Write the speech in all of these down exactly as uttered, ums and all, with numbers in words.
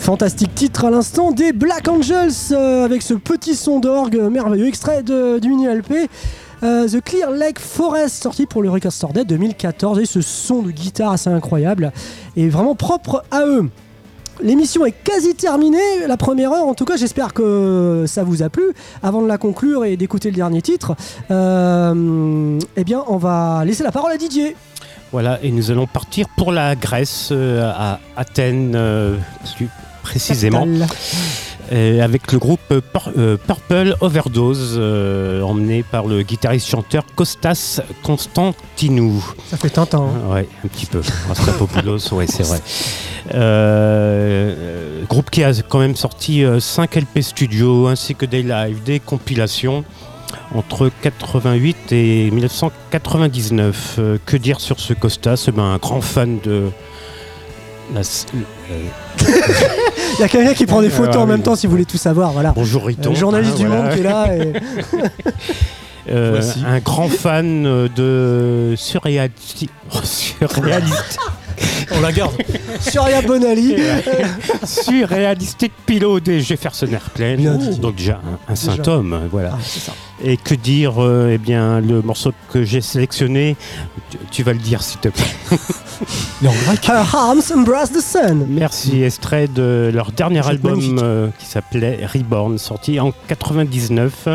Fantastique titre à l'instant des Black Angels euh, avec ce petit son d'orgue merveilleux, extrait de, du mini-L P euh, The Clear Lake Forest, sorti pour le Record Store Day deux mille quatorze, et ce son de guitare assez incroyable et vraiment propre à eux. L'émission est quasi terminée, la première heure en tout cas, j'espère que ça vous a plu. Avant de la conclure et d'écouter le dernier titre, euh, eh bien on va laisser la parole à Didier. Voilà, et nous allons partir pour la Grèce, euh, à Athènes, euh, plus précisément, euh, avec le groupe Pur- euh, Purple Overdose, euh, emmené par le guitariste-chanteur Kostas Konstantinou. Ça fait Tintin. Hein. Ouais, un petit peu. Rastapopoulos, ouais, c'est vrai. Euh, euh, groupe qui a quand même sorti euh, cinq L P studio, ainsi que des lives, des compilations. Entre quatre-vingt-huit et dix-neuf cent quatre-vingt-dix-neuf. Euh, que dire sur ce Kostas ? Ben, un grand fan de... La... Euh... Il y a quelqu'un qui prend des photos ah, en même oui. temps si vous voulez tout savoir. Voilà. Bonjour Riton. Le journaliste ah, du voilà. Monde qui est là. Et... euh, un grand fan de surréaliste. surréaliste. On la garde. Surya Bonali. Surréalistique pilote des Jefferson Airplane. Bien dit. Donc déjà un, un saint homme, voilà. Ah, c'est ça. Et que dire, euh, eh bien, le morceau que j'ai sélectionné, tu, tu vas le dire s'il te plaît. Mais en grec. Her arms embrace the sun. Merci, extrait de leur dernier C'est album euh, qui s'appelait Reborn, sorti en quatre-vingt-dix-neuf.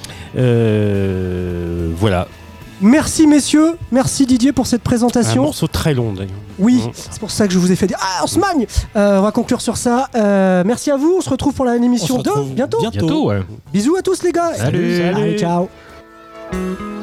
Euh, voilà. Merci messieurs, merci Didier pour cette Un présentation. morceau très long d'ailleurs. Oui, Mmh. c'est pour ça que je vous ai fait dire ah on se magne. Euh, on va conclure sur ça. Euh, merci à vous, on se retrouve pour la émission On se retrouve deux bientôt. Bientôt, ouais. Bisous à tous les gars. Salut, Allez, salut. ciao.